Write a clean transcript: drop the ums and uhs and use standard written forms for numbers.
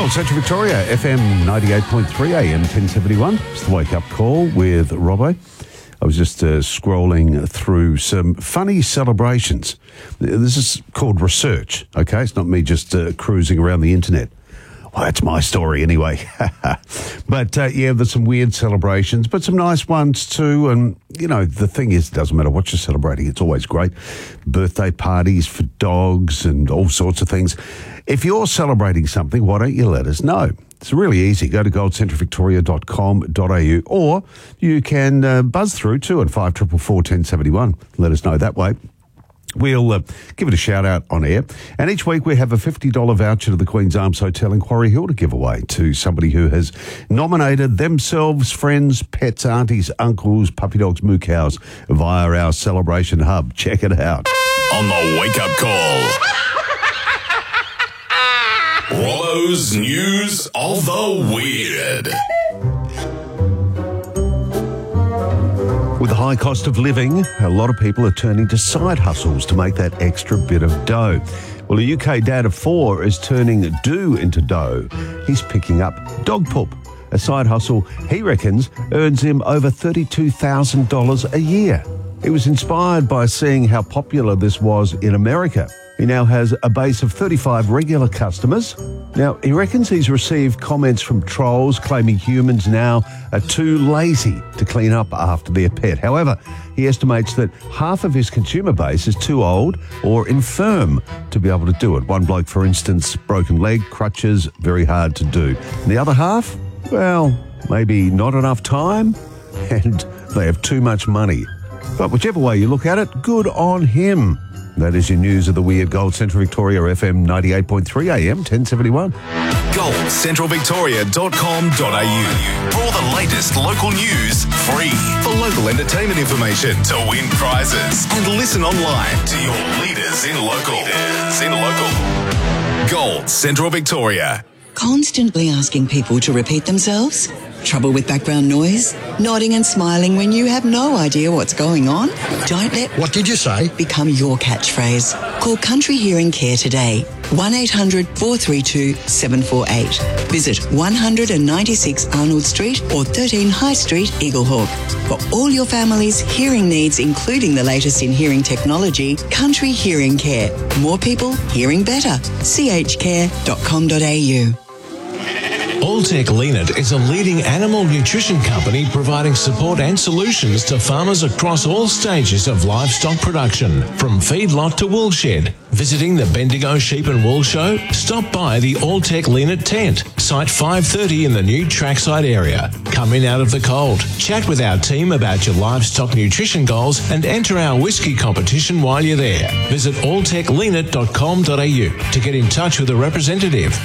Gold Central Victoria, FM 98.3 AM 1071. It's the wake-up call with Robbo. I was just scrolling through some funny celebrations. This is called research, okay? It's not me just cruising around the internet. Well, that's my story anyway. But, there's some weird celebrations, but some nice ones too. And, you know, the thing is, it doesn't matter what you're celebrating. It's always great. Birthday parties for dogs and all sorts of things. If you're celebrating something, why don't you let us know? It's really easy. Go to goldcentralvictoria.com.au or you can buzz through 21544 1071. Let us know that way. We'll give it a shout out on air. And each week we have a $50 voucher to the Queen's Arms Hotel in Quarry Hill to give away to somebody who has nominated themselves, friends, pets, aunties, uncles, puppy dogs, moo cows via our celebration hub. Check it out. On the wake-up call. Robbo's News of the Weird. With the high cost of living, a lot of people are turning to side hustles to make that extra bit of dough. Well, a UK dad of 4 is turning do into dough. He's picking up dog poop, a side hustle he reckons earns him over $32,000 a year. He was inspired by seeing how popular this was in America. He now has a base of 35 regular customers. Now, he reckons he's received comments from trolls claiming humans now are too lazy to clean up after their pet. However, he estimates that half of his consumer base is too old or infirm to be able to do it. One bloke, for instance, broken leg, crutches, very hard to do. And the other half, well, maybe not enough time and they have too much money. But whichever way you look at it, good on him. That is your news of the weird. Gold Central Victoria, FM 98.3 AM 1071. GoldCentralVictoria.com.au. For all the latest local news, free. For local entertainment information, to win prizes, and listen online to your leaders in local. Gold Central Victoria. Constantly asking people to repeat themselves? Trouble with background noise? Nodding and smiling when you have no idea what's going on? Don't let What did you say? become your catchphrase. Call Country Hearing Care today. 1-800-432-748. Visit 196 Arnold Street or 13 High Street, Eaglehawk. For all your family's hearing needs, including the latest in hearing technology, Country Hearing Care. More people hearing better. chcare.com.au. Alltech Leanit is a leading animal nutrition company providing support and solutions to farmers across all stages of livestock production, from feedlot to woolshed. Visiting the Bendigo Sheep and Wool Show? Stop by the Alltech Leanit tent, site 530 in the new trackside area. Come in out of the cold, chat with our team about your livestock nutrition goals and enter our whiskey competition while you're there. Visit alltechleanit.com.au to get in touch with a representative.